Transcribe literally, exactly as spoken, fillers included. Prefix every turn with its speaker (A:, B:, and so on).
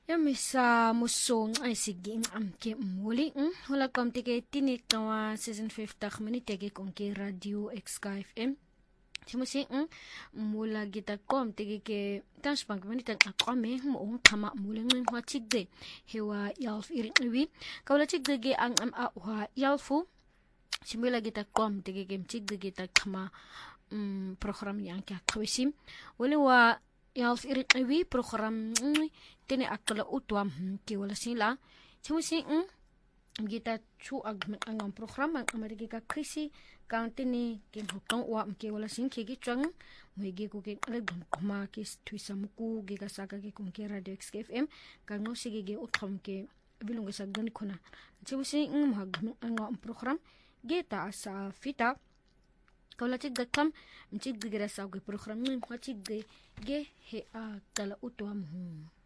A: Yamisa musong ay sige am ke muli wala kam tike tinik na season fifty minute ke kong ke radio X K F M Timusi mula gita kom tike ke tanspang minute akome mo kama muli ng wa chigde hewa yalf iriwi kawla chigde ge ang am a wa yalfu simula gita kom tike ke chigde gita kama program yang ka kawisim wala wa yalf iriwi program tini akala utwam ki wala sila timusi gita chu ag ang program ang amarigi ka krisi kan tini kim hokang wa ki wala sin ki gitwang mo gi ko ki alegam kuma ki tuisa muku gi ka saka ki kung ki radio X K F M kan no sige gi utkham ki bilung sa gani kuna timusi ng mag ang program gita sa fita kawla tigda kam mchigdi gira sa program ng kwa chigdi ge he a kala utwam